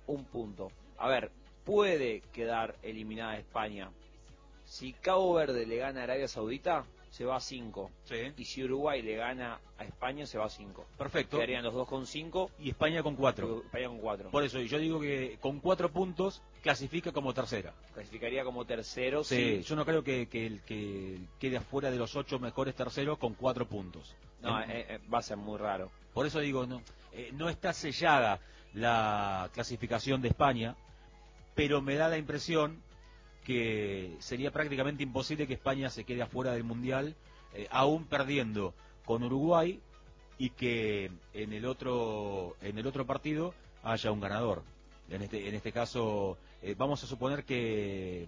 un punto. A ver, puede quedar eliminada España. Si Cabo Verde le gana a Arabia Saudita, se va a 5. Sí. Y si Uruguay le gana a España, se va a 5. Perfecto. Quedarían los dos con 5. Y España con 4. España con 4. Por eso yo digo que con 4 puntos clasifica como tercera. Clasificaría como tercero. Sí, yo no creo que el que quede afuera de los 8 mejores terceros con 4 puntos. No, va a ser muy raro. Por eso digo, no está sellada la clasificación de España, pero me da la impresión que sería prácticamente imposible que España se quede afuera del Mundial, aún perdiendo con Uruguay, y que en el otro partido haya un ganador. En este caso, vamos a suponer que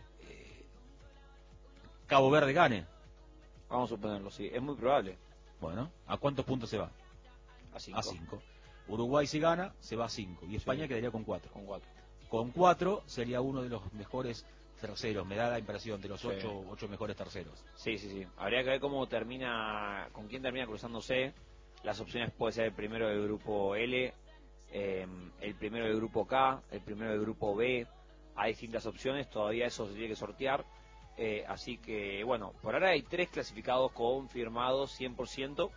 Cabo Verde gane. Vamos a suponerlo, sí. Es muy probable. Bueno, ¿a cuántos puntos se va? A 5. A 5. Uruguay si gana, se va a 5. Y España quedaría con 4. Con 4. Con 4 sería uno de los mejores terceros, me da la impresión, de los 8 mejores terceros. Sí. Habría que ver cómo termina, con quién termina cruzándose. Las opciones puede ser el primero del grupo L, el primero del grupo K, el primero del grupo B. Hay distintas opciones, todavía eso se tiene que sortear. Así que, bueno, por ahora hay 3 clasificados confirmados 100%.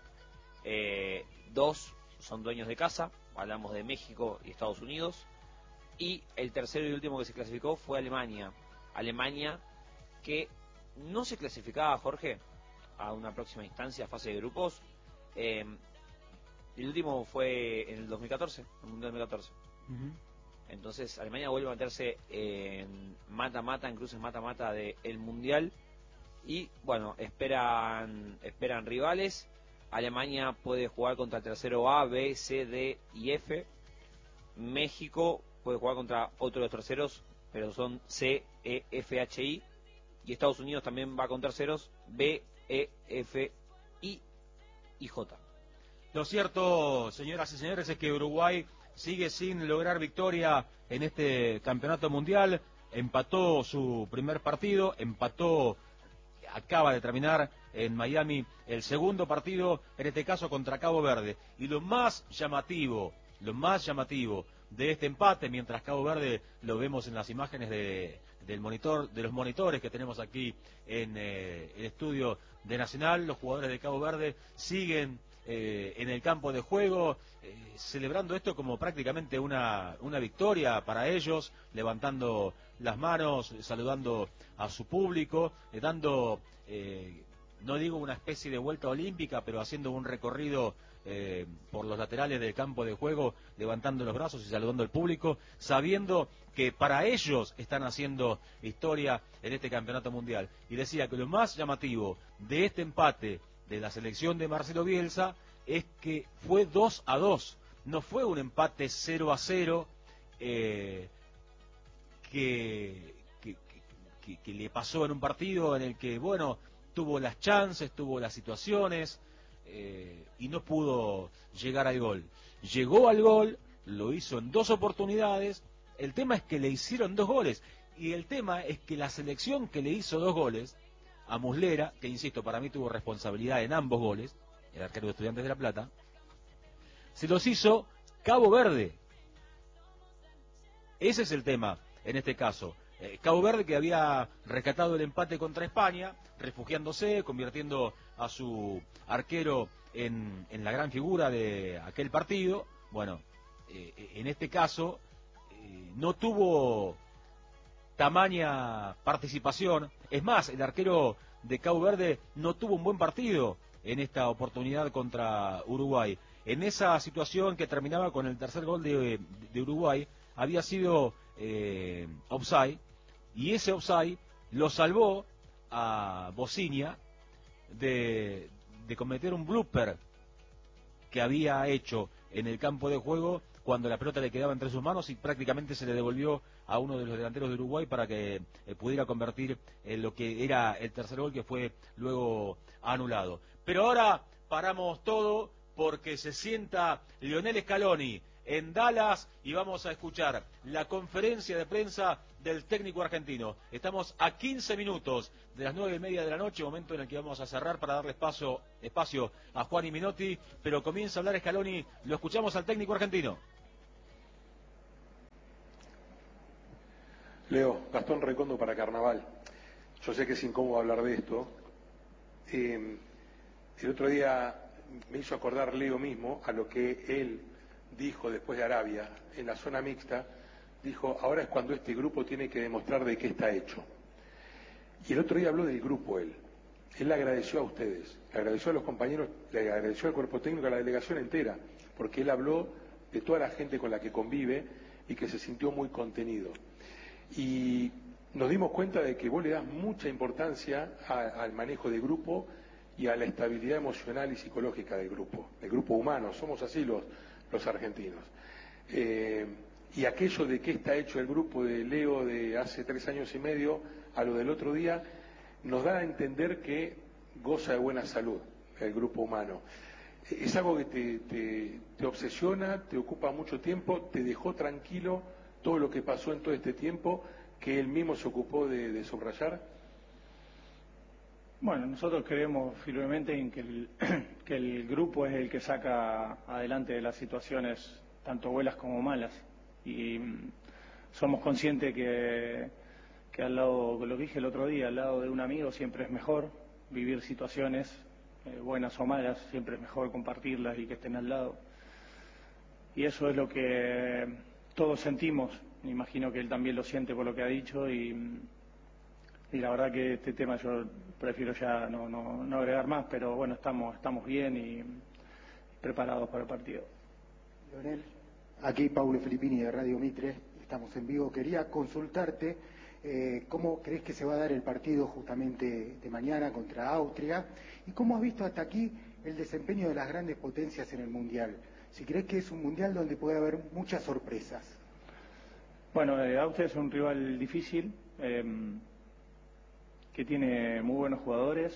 2 son dueños de casa, hablamos de México y Estados Unidos. Y el tercero y último que se clasificó fue Alemania. Alemania que no se clasificaba, Jorge, a una próxima instancia, fase de grupos. El último fue en el 2014, el Mundial 2014. Entonces Alemania vuelve a meterse en mata-mata, en cruces mata-mata del Mundial. Y bueno, esperan rivales. Alemania puede jugar contra el tercero A, B, C, D y F. México puede jugar contra otro de los terceros, pero son C, E, F, H, I. Y Estados Unidos también va con terceros B, E, F, I y J. Lo cierto, señoras y señores, es que Uruguay sigue sin lograr victoria en este campeonato mundial. Empató su primer partido, acaba de terminar en Miami el segundo partido, en este caso contra Cabo Verde. Y lo más llamativo de este empate, mientras Cabo Verde lo vemos en las imágenes del monitor, de los monitores que tenemos aquí en el estudio de Nacional, los jugadores de Cabo Verde siguen en el campo de juego, celebrando esto como prácticamente una victoria para ellos, levantando las manos, saludando a su público, dando, no digo una especie de vuelta olímpica, pero haciendo un recorrido por los laterales del campo de juego, levantando los brazos y saludando al público, sabiendo que para ellos están haciendo historia en este campeonato mundial. Y decía que lo más llamativo de este empate de la selección de Marcelo Bielsa es que fue 2-2, no fue un empate 0-0 que le pasó en un partido en el que, bueno, tuvo las chances, tuvo las situaciones y no pudo llegar al gol. Llegó al gol, lo hizo en 2 oportunidades, el tema es que le hicieron 2 goles, y el tema es que la selección que le hizo 2 goles, a Muslera, que insisto, para mí tuvo responsabilidad en ambos goles, el arquero de Estudiantes de La Plata, se los hizo Cabo Verde. Ese es el tema en este caso. Cabo Verde, que había rescatado el empate contra España, refugiándose, convirtiendo a su arquero en la gran figura de aquel partido. Bueno, en este caso no tuvo tamaña participación. Es más, el arquero de Cabo Verde no tuvo un buen partido en esta oportunidad contra Uruguay. En esa situación que terminaba con el tercer gol de Uruguay, había sido offside, y ese offside lo salvó a Bocinia de cometer un blooper que había hecho en el campo de juego cuando la pelota le quedaba entre sus manos y prácticamente se le devolvió a uno de los delanteros de Uruguay para que pudiera convertir en lo que era el tercer gol, que fue luego anulado. Pero ahora paramos todo porque se sienta Lionel Scaloni en Dallas y vamos a escuchar la conferencia de prensa del técnico argentino. Estamos a 15 minutos de las 9:30 de la noche, momento en el que vamos a cerrar para darle espacio a Juan y Minotti, pero comienza a hablar Scaloni. Lo escuchamos al técnico argentino. Leo, Gastón Recondo para Carnaval. Yo sé que es incómodo hablar de esto. El otro día me hizo acordar Leo mismo a lo que él dijo después de Arabia, en la zona mixta, dijo, ahora es cuando este grupo tiene que demostrar de qué está hecho. Y el otro día habló del grupo él. Él le agradeció a ustedes, le agradeció a los compañeros, le agradeció al cuerpo técnico, a la delegación entera, porque él habló de toda la gente con la que convive y que se sintió muy contenido. Y nos dimos cuenta de que vos le das mucha importancia al manejo de grupo y a la estabilidad emocional y psicológica del grupo humano. Somos así los argentinos. Y aquello de qué está hecho el grupo de Leo de hace 3 años y medio a lo del otro día, nos da a entender que goza de buena salud el grupo humano. Es algo que te obsesiona, te ocupa mucho tiempo, te dejó tranquilo todo lo que pasó en todo este tiempo que él mismo se ocupó de subrayar. Bueno, nosotros creemos firmemente en que el grupo es el que saca adelante de las situaciones tanto buenas como malas, y somos conscientes que al lado, lo que dije el otro día, al lado de un amigo siempre es mejor vivir situaciones buenas o malas, siempre es mejor compartirlas y que estén al lado, y eso es lo que todos sentimos. Me imagino que él también lo siente por lo que ha dicho, y la verdad que este tema yo prefiero ya no agregar más, pero bueno, estamos bien y preparados para el partido. Leonel, aquí Paulo Filippini de Radio Mitre, estamos en vivo. Quería consultarte cómo crees que se va a dar el partido justamente de mañana contra Austria, y cómo has visto hasta aquí el desempeño de las grandes potencias en el Mundial. Si crees que es un Mundial donde puede haber muchas sorpresas. Bueno, Austria es un rival difícil, que tiene muy buenos jugadores,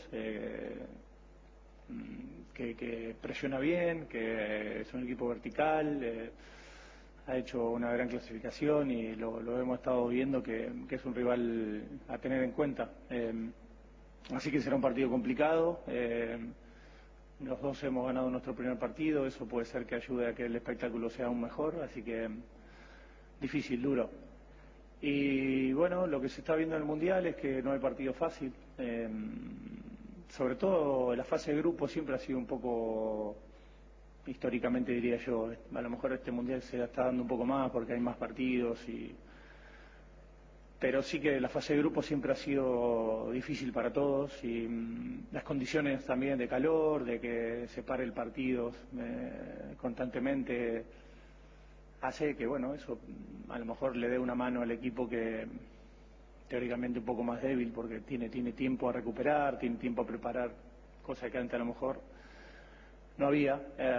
que presiona bien, que es un equipo vertical, ha hecho una gran clasificación y lo hemos estado viendo que es un rival a tener en cuenta. Así que será un partido complicado. Los dos hemos ganado nuestro primer partido, eso puede ser que ayude a que el espectáculo sea aún mejor, así que difícil, duro. Y bueno, lo que se está viendo en el Mundial es que no hay partido fácil. Sobre todo la fase de grupo siempre ha sido un poco, históricamente diría yo, a lo mejor este Mundial se está dando un poco más porque hay más partidos, pero sí que la fase de grupo siempre ha sido difícil para todos, y las condiciones también de calor, de que se pare el partido constantemente, hace que, bueno, eso a lo mejor le dé una mano al equipo que teóricamente un poco más débil, porque tiene tiempo a recuperar, tiene tiempo a preparar, cosa que antes a lo mejor no había.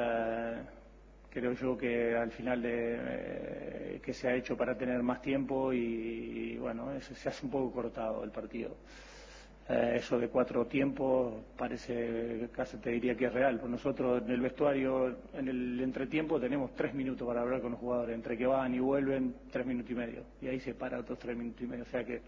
Creo yo que al final que se ha hecho para tener más tiempo, y bueno, eso se hace un poco cortado el partido. Eso de 4 tiempos parece, casi te diría que es real. Pues nosotros en el vestuario, en el entretiempo, tenemos 3 minutos para hablar con los jugadores, entre que van y vuelven 3 minutos y medio, y ahí se para otros 3 minutos y medio, o sea que,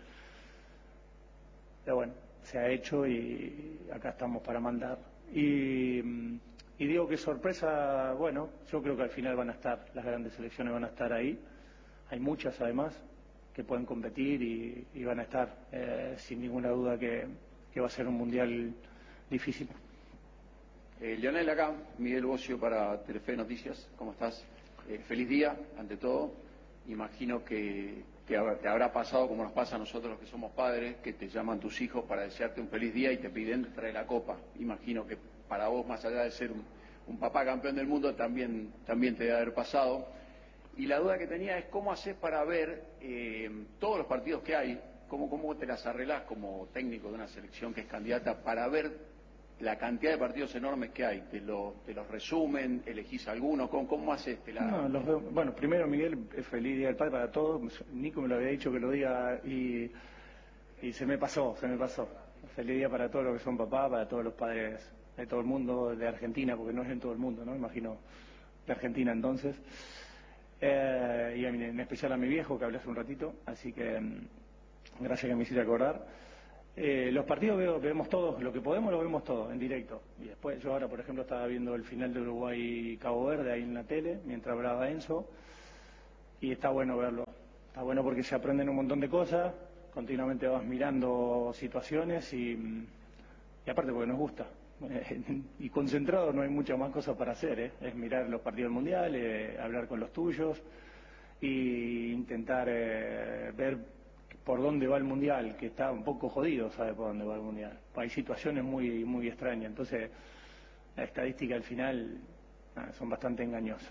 pero bueno, se ha hecho y acá estamos para mandar. Y digo que sorpresa, bueno, yo creo que al final van a estar, las grandes selecciones van a estar ahí, hay muchas además que pueden competir y van a estar, sin ninguna duda que va a ser un mundial difícil. Leonel, acá, Miguel Bocio para Telefe Noticias, ¿cómo estás? Feliz día, ante todo. Imagino que te habrá pasado como nos pasa a nosotros los que somos padres, que te llaman tus hijos para desearte un feliz día y te piden traer la copa. Imagino que para vos, más allá de ser un papá campeón del mundo, también te debe haber pasado. Y la duda que tenía es cómo haces para ver todos los partidos que hay, cómo te las arreglás como técnico de una selección que es candidata para ver la cantidad de partidos enormes que hay. ¿Te los resumen? ¿Elegís alguno? ¿Cómo haces? Bueno, primero, Miguel, feliz Día del Padre para todos. Nico me lo había dicho que lo diga y se me pasó. Feliz día para todos los que son papás, para todos los padres de todo el mundo, de Argentina, porque no es en todo el mundo, ¿no? Imagino de Argentina entonces. Y en especial a mi viejo que hablé hace un ratito, así que gracias que me hiciste acordar. Los partidos vemos todos, lo que podemos lo vemos todos en directo, y después yo ahora por ejemplo estaba viendo el final de Uruguay-Cabo Verde ahí en la tele mientras hablaba Enzo, y está bueno verlo, Está bueno porque se aprenden un montón de cosas, continuamente vas mirando situaciones y aparte porque nos gusta. Y concentrado no hay muchas más cosas para hacer, ¿eh? Es mirar los partidos del Mundial, hablar con los tuyos e intentar ver por dónde va el Mundial, que está un poco jodido, sabe por dónde va el Mundial. Hay situaciones muy, muy extrañas, entonces la estadística al final son bastante engañosas.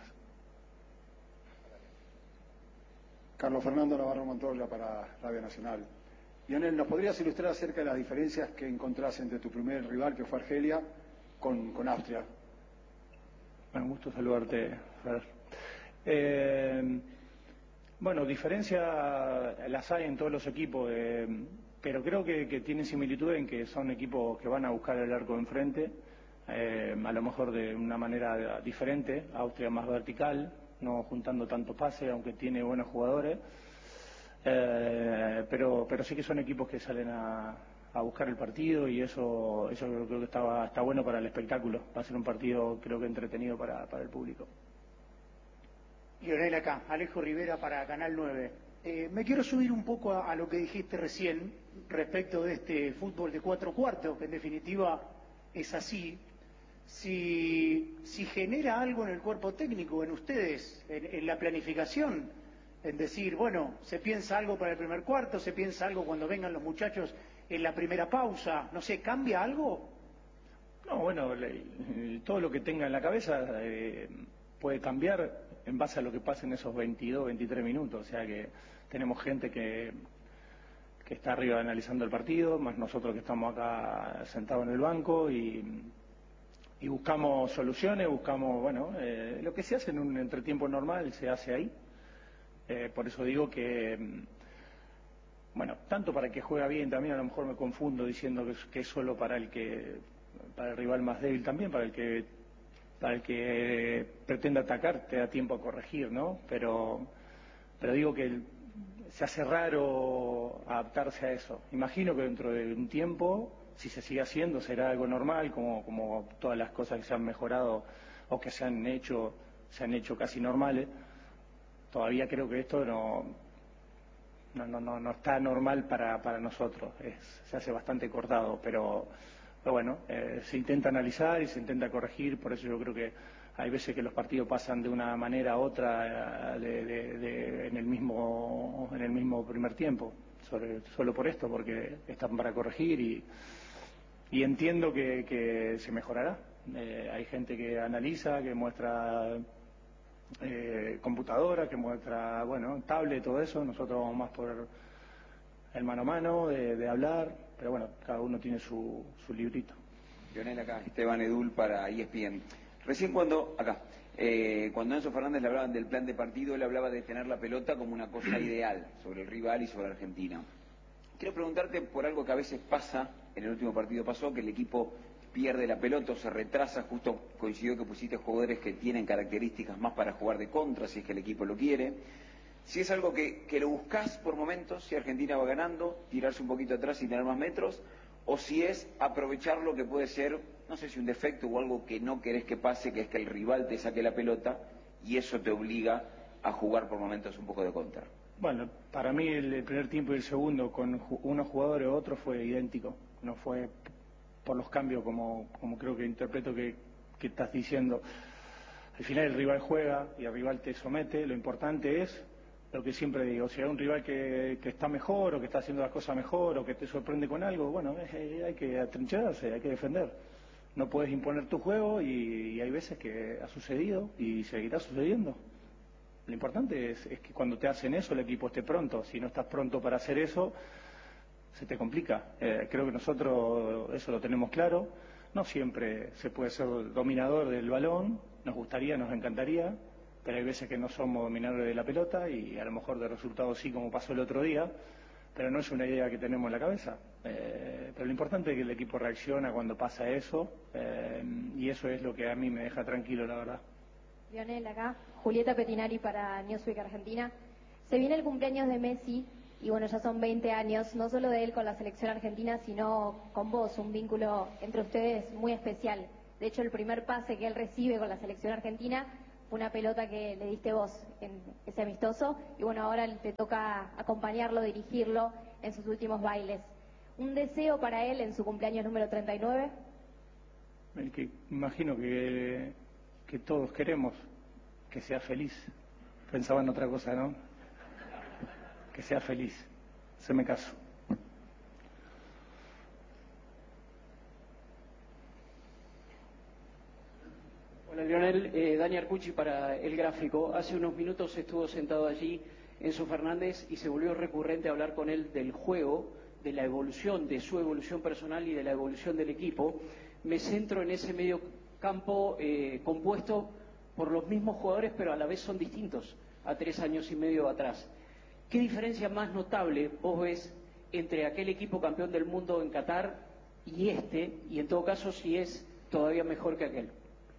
Carlos Fernando Navarro Montoya para Radio Nacional. Lionel, ¿nos podrías ilustrar acerca de las diferencias que encontrás entre tu primer rival, que fue Argelia, con Austria? Bueno, un gusto saludarte, Fer. Bueno, diferencias las hay en todos los equipos, pero creo que tienen similitud en que son equipos que van a buscar el arco enfrente, a lo mejor de una manera diferente. Austria más vertical, no juntando tanto pase, aunque tiene buenos jugadores. Pero sí que son equipos que salen a buscar el partido y eso creo que está bueno para el espectáculo. Va a ser un partido creo que entretenido para el público. Lionel acá, Alejo Rivera para Canal 9. Me quiero subir un poco a lo que dijiste recién respecto de este fútbol de 4/4, que en definitiva es así. Si genera algo en el cuerpo técnico, en ustedes, en la planificación, en decir, bueno, se piensa algo para el primer cuarto, se piensa algo cuando vengan los muchachos en la primera pausa, no sé, ¿cambia algo? No, bueno, todo lo que tenga en la cabeza puede cambiar en base a lo que pasa en esos 22, 23 minutos, o sea que tenemos gente que está arriba analizando el partido, más nosotros que estamos acá sentados en el banco y buscamos soluciones, buscamos, bueno, lo que se hace en un entretiempo normal se hace ahí. Por eso digo que, bueno, tanto para el que juega bien, también a lo mejor me confundo diciendo que es solo para el rival más débil también, para el que pretende atacar te da tiempo a corregir, ¿no? Pero digo que se hace raro adaptarse a eso. Imagino que dentro de un tiempo, si se sigue haciendo, será algo normal, como todas las cosas que se han mejorado o que se han hecho casi normales. Todavía creo que esto no está normal para nosotros, se hace bastante cortado, pero bueno, se intenta analizar y se intenta corregir, por eso yo creo que hay veces que los partidos pasan de una manera a otra en el mismo primer tiempo, solo por esto, porque están para corregir y entiendo que se mejorará. Hay gente que analiza, que muestra computadora, que muestra, bueno, tablet, todo eso. Nosotros vamos más por el mano a mano, de hablar, pero bueno, cada uno tiene su librito. Lionel acá, Esteban Edul para ESPN. Recién cuando Enzo Fernández le hablaban del plan de partido, él hablaba de tener la pelota como una cosa ideal sobre el rival y sobre Argentina. Quiero preguntarte por algo que a veces pasa, en el último partido pasó, que el equipo pierde la pelota o se retrasa, justo coincidió que pusiste jugadores que tienen características más para jugar de contra, si es que el equipo lo quiere. Si es algo que lo buscás por momentos, si Argentina va ganando, tirarse un poquito atrás y tener más metros, o si es aprovechar lo que puede ser, no sé si un defecto o algo que no querés que pase, que es que el rival te saque la pelota y eso te obliga a jugar por momentos un poco de contra. Bueno, para mí el primer tiempo y el segundo con unos jugadores u otros fue idéntico, no fue por los cambios como creo que interpreto que estás diciendo. Al final el rival juega y el rival te somete, lo importante es lo que siempre digo, si hay un rival que está mejor o que está haciendo las cosas mejor o que te sorprende con algo, bueno, hay que atrincharse, hay que defender. No puedes imponer tu juego y hay veces que ha sucedido y seguirá sucediendo. Lo importante es que cuando te hacen eso el equipo esté pronto. Si no estás pronto para hacer eso, se te complica. Creo que nosotros eso lo tenemos claro. No siempre se puede ser dominador del balón, nos gustaría, nos encantaría, pero hay veces que no somos dominadores de la pelota y a lo mejor de resultados sí, como pasó el otro día, pero no es una idea que tenemos en la cabeza. Pero lo importante es que el equipo reacciona cuando pasa eso y eso es lo que a mí me deja tranquilo, la verdad. Lionel, acá, Julieta Petinari para Newsweek Argentina. Se viene el cumpleaños de Messi y bueno, ya son 20 años, no solo de él con la selección argentina, sino con vos, un vínculo entre ustedes muy especial. De hecho, el primer pase que él recibe con la selección argentina una pelota que le diste vos en ese amistoso, y bueno, ahora te toca acompañarlo, dirigirlo en sus últimos bailes. ¿Un deseo para él en su cumpleaños número 39? El que imagino que todos queremos, que sea feliz. Pensaba en otra cosa, ¿no? Que sea feliz. Se me caso. Hola Lionel, Dani Arcucci para El Gráfico. Hace unos minutos estuvo sentado allí Enzo Fernández y se volvió recurrente hablar con él del juego, de la evolución, de su evolución personal y de la evolución del equipo. Me centro en ese medio campo compuesto por los mismos jugadores, pero a la vez son distintos a 3 años y medio atrás. ¿Qué diferencia más notable vos ves entre aquel equipo campeón del mundo en Qatar y este, y en todo caso si es todavía mejor que aquel?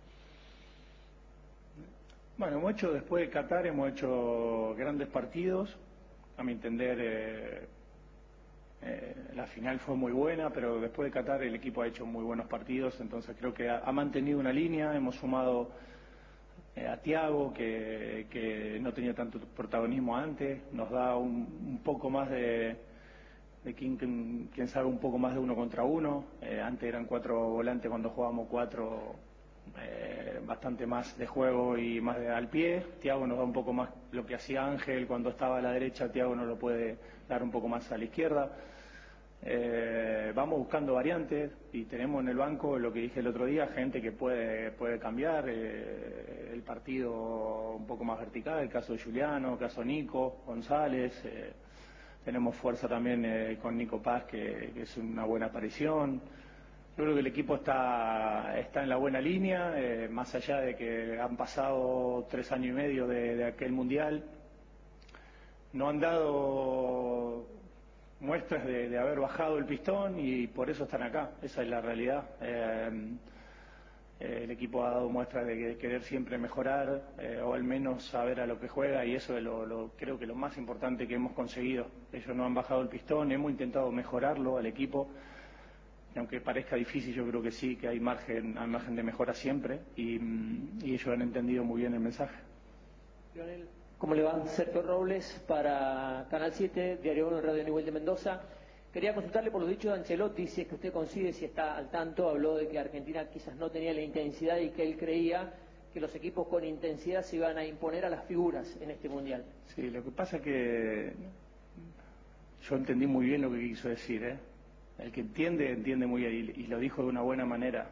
Bueno, después de Qatar hemos hecho grandes partidos. A mi entender, la final fue muy buena, pero después de Qatar el equipo ha hecho muy buenos partidos, entonces creo que ha mantenido una línea. Hemos sumado a Thiago, que no tenía tanto protagonismo antes, nos da un poco más de quien sabe un poco más de 1 contra 1. Antes eran 4 volantes, cuando jugábamos 4, bastante más de juego y más al pie. Thiago nos da un poco más lo que hacía Ángel cuando estaba a la derecha. Thiago nos lo puede dar un poco más a la izquierda. Vamos buscando variantes y tenemos en el banco, lo que dije el otro día, gente que puede cambiar el partido un poco más vertical. El caso de Juliano, el caso de Nico González. Tenemos fuerza también con Nico Paz, que es una buena aparición. Yo creo que el equipo está en la buena línea, más allá de que han pasado 3 años y medio de aquel mundial. No han dado muestras de haber bajado el pistón y por eso están acá. Esa es la realidad. El equipo ha dado muestras de querer siempre mejorar, o al menos saber a lo que juega, y eso es creo que lo más importante que hemos conseguido. Ellos no han bajado el pistón, hemos intentado mejorarlo al equipo. Aunque parezca difícil, yo creo que sí, que hay margen de mejora siempre, y ellos han entendido muy bien el mensaje. Lionel, ¿cómo le va? Sergio Robles para Canal 7, Diario 1, Radio Nivel de Mendoza. Quería consultarle por los dichos de Ancelotti, si es que usted coincide, si está al tanto. Habló de que Argentina quizás no tenía la intensidad y que él creía que los equipos con intensidad se iban a imponer a las figuras en este Mundial. Sí, lo que pasa es que yo entendí muy bien lo que quiso decir, El que entiende muy bien, y lo dijo de una buena manera.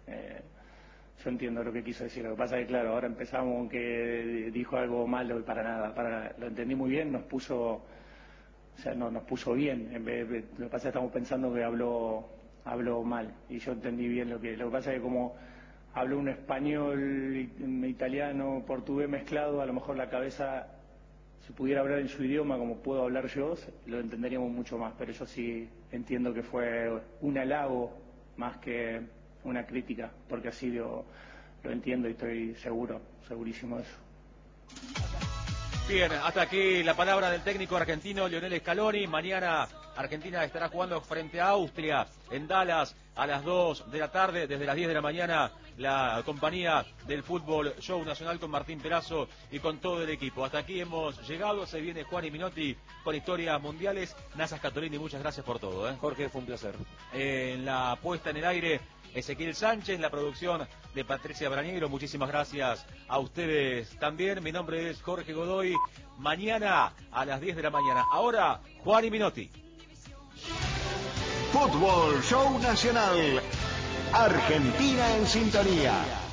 Yo entiendo lo que quiso decir. Lo que pasa es que, claro, ahora empezamos con que dijo algo malo y para nada. Lo entendí muy bien, nos puso bien. Lo que pasa es que estamos pensando que habló mal, y yo entendí bien lo que pasa es que como habló un español, italiano, portugués mezclado, a lo mejor la cabeza, si pudiera hablar en su idioma como puedo hablar yo, lo entenderíamos mucho más, pero yo sí entiendo que fue un halago más que una crítica, porque así lo entiendo y estoy segurísimo de eso. Bien, hasta aquí la palabra del técnico argentino Lionel Scaloni. Mañana Argentina estará jugando frente a Austria en Dallas a las 2 de la tarde. Desde las 10 de la mañana la compañía del Fútbol Show Nacional con Martín Perazo y con todo el equipo. Hasta aquí hemos llegado. Se viene Juan y Minotti con historias mundiales. Nazas Catolini, muchas gracias por todo. Jorge, fue un placer. En la puesta en el aire, Ezequiel Sánchez, la producción de Patricia Brañero. Muchísimas gracias a ustedes también. Mi nombre es Jorge Godoy. Mañana a las 10 de la mañana. Ahora, Juan y Minotti. Fútbol Show Nacional. Argentina en sintonía.